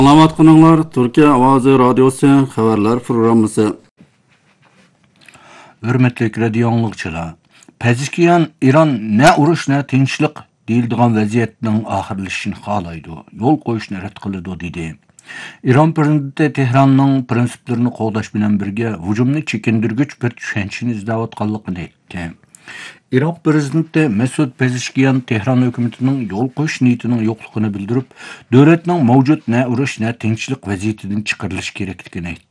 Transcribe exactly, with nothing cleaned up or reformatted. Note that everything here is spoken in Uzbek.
Anlavatqanlar Türkiye Ovozi Radiosi xabarlar programmasi. Hürmetlik radio anlıqçılar. Pezişkiyan İran ne uruş ne tinçlik deyildiğin vaziyetinin ahirleşini xalaydı. Yol koyuşunu rad kılıdı dedi. İran prezidenti Tehran'ın prinsiplerini qoğdaş bilen birge hücumni çekindirgüç bir düşençini izdavatqanlıqını etdi. İran prezidenti Mesud Pezeshkian Tehran hükümetinin yol qo'yish niyatinin yo'qligini bildirib, davlatning mavjud ne urush ne tinchlik vaziyatidan chiqarilishi kerakligini aytdi.